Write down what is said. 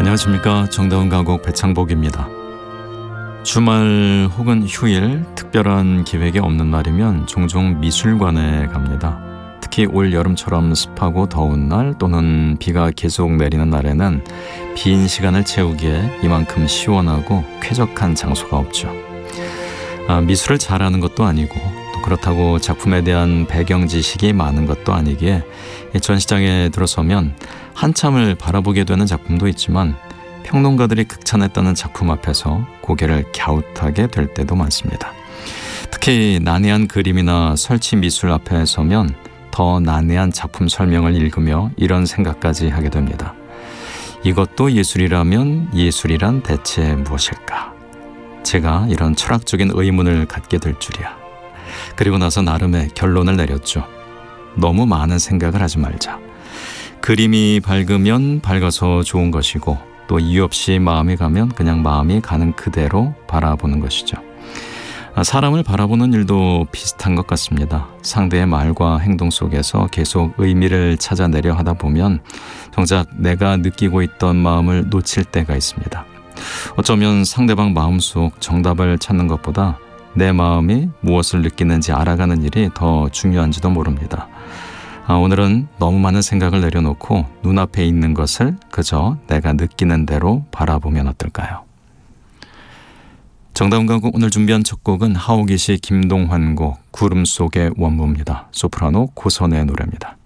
안녕하십니까. 정다운 가곡 배창복입니다. 주말 혹은 휴일 특별한 계획이 없는 날이면 종종 미술관에 갑니다. 특히 올 여름처럼 습하고 더운 날 또는 비가 계속 내리는 날에는 빈 시간을 채우기에 이만큼 시원하고 쾌적한 장소가 없죠. 미술을 잘하는 것도 아니고 또 그렇다고 작품에 대한 배경 지식이 많은 것도 아니기에 전시장에 들어서면 한참을 바라보게 되는 작품도 있지만 평론가들이 극찬했다는 작품 앞에서 고개를 갸웃하게 될 때도 많습니다. 특히 난해한 그림이나 설치 미술 앞에 서면 더 난해한 작품 설명을 읽으며 이런 생각까지 하게 됩니다. 이것도 예술이라면 예술이란 대체 무엇일까? 제가 이런 철학적인 의문을 갖게 될 줄이야. 그리고 나서 나름의 결론을 내렸죠. 너무 많은 생각을 하지 말자. 그림이 밝으면 밝아서 좋은 것이고 또 이유 없이 마음이 가면 그냥 마음이 가는 그대로 바라보는 것이죠. 사람을 바라보는 일도 비슷한 것 같습니다. 상대의 말과 행동 속에서 계속 의미를 찾아내려 하다 보면 정작 내가 느끼고 있던 마음을 놓칠 때가 있습니다. 어쩌면 상대방 마음속 정답을 찾는 것보다 내 마음이 무엇을 느끼는지 알아가는 일이 더 중요한지도 모릅니다. 오늘은 너무 많은 생각을 내려놓고 눈앞에 있는 것을 그저 내가 느끼는 대로 바라보면 어떨까요? 정다운 가곡 오늘 준비한 첫 곡은 하오기시 김동환 곡 구름 속의 원무입니다. 소프라노 고선의 노래입니다.